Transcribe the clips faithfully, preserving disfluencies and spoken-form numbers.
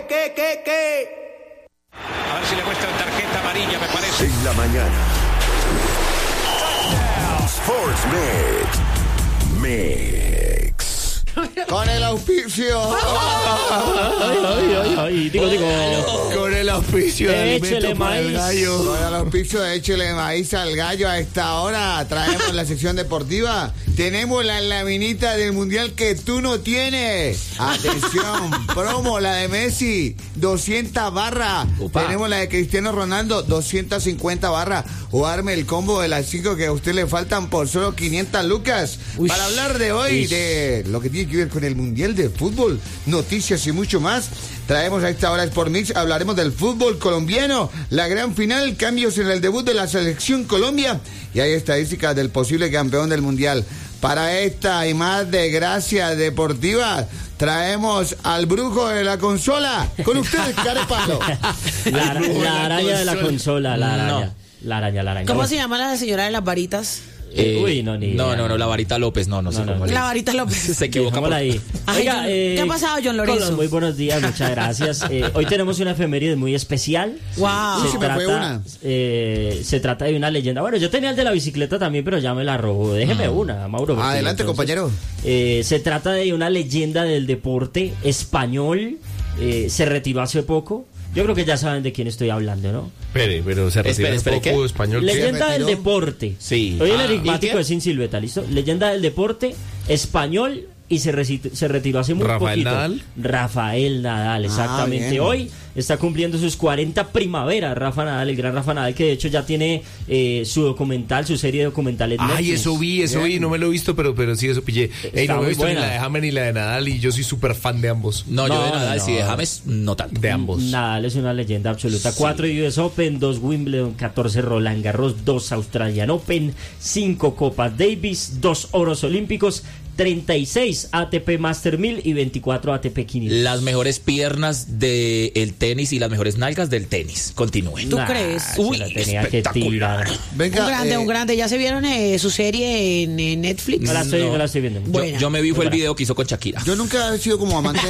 qué, qué, qué? A ver si le muestran tarjeta amarilla, me parece. En la mañana. Sports Mix. Mix. Con el auspicio. Ay, ay, ay, ay. Digo, digo. Con el auspicio de Échele Alimento para el maíz. Gallo. Con el auspicio de Échele Maíz al Gallo. A esta hora traemos la sección deportiva. Tenemos la laminita del Mundial que tú no tienes. Atención, promo, la de Messi, doscientas barras. Upa. Tenemos la de Cristiano Ronaldo, doscientas cincuenta barras. O arme el combo de las cinco que a usted le faltan por solo quinientas lucas. Uy. Para hablar de hoy, Uy. de lo que tiene que ver con el Mundial de Fútbol, noticias y mucho más. Traemos a esta hora Sport Mix, hablaremos del fútbol colombiano, la gran final, cambios en el debut de la selección Colombia y hay estadísticas del posible campeón del Mundial. Para esta y más desgracia deportiva, traemos al brujo de la consola. Con ustedes, Carepalo. La, ara- la araña de la consola, la araña. No. La araña, la araña. ¿Cómo Bueno, se llama la señora de las varitas? eh, uy, no, ni no, idea. no, no, la varita López, no, no, sé No, no, cómo no. le La varita López. Se equivoca. Dejémosla por- ahí. Ay, Oiga, John- eh, ¿qué ha pasado, John Lorenzo? Colón, muy buenos días, muchas gracias. Eh, hoy tenemos una efeméride muy especial. Wow. Uy, se me fue una. eh, se trata de una leyenda. Bueno, yo tenía el de la bicicleta también, pero ya me la robó. Déjeme una, Mauro. porque Adelante, compañero. eh, se trata de una leyenda del deporte español. eh, se retiró hace poco. Yo creo que ya saben de quién estoy hablando, ¿no? Espere, pero se refiere Espere, un espere, poco ¿qué? español. ¿qué? Leyenda del retiró? deporte. Sí. Hoy el Ah, enigmático ¿y qué? es sin silueta, ¿listo? Leyenda del deporte español y se, reci- se retiró hace muy Rafael poquito. Nadal. Rafael Nadal, exactamente. bien. Hoy está cumpliendo sus cuarenta primaveras, Rafa Nadal, el gran Rafa Nadal, que de hecho ya tiene eh, su documental, su serie de documentales. Ay, Netflix. eso vi, eso vi, no me lo he visto, pero, pero sí, eso pillé. Ey, Está no me muy he visto ni buena. la de Hammer ni la de Nadal y yo soy súper fan de ambos. No, yo No, de Nadal, no, sí, de no. James, no tanto. De ambos. Nadal es una leyenda absoluta. Cuatro U S Open, dos Wimbledon, catorce Roland Garros, dos Australian Open, cinco Copas Davis, dos oros olímpicos, treinta y seis A T P Master mil y veinticuatro A T P quinientos. Las mejores piernas del tenis y las mejores nalgas del tenis. Continúen. ¿Tú Nah, crees? se Uy, la tenía que espectacular. tirar. Venga, Un grande, eh, un grande. ¿Ya se vieron eh, su serie en, en Netflix? No la estoy, No. no la estoy viendo. Yo, Buena. yo me vi fue el Buena. video que hizo con Shakira. Yo nunca he sido como amante.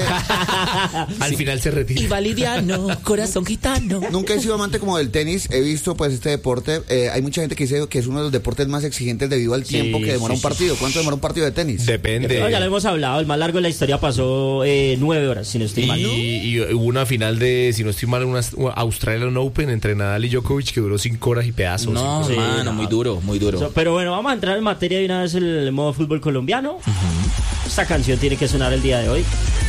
Al final se retira. Validiano, corazón gitano. Nunca he sido amante como del tenis. He visto pues este deporte. Eh, hay mucha gente que dice que es uno de los deportes más exigentes debido al Sí, tiempo que demora sí, un partido. ¿Cuánto demora un partido de tenis? Depende. No, ya lo hemos hablado. El más largo de la historia pasó eh, nueve horas, si no estoy mal. Y, y hubo una final de, si no estoy mal, una Australian Open entre Nadal y Djokovic que duró cinco horas y pedazos. No, Sí, mano, no. muy duro, muy duro. So, pero bueno, vamos a entrar en materia de una vez el modo fútbol colombiano. Esta canción tiene que sonar el día de hoy.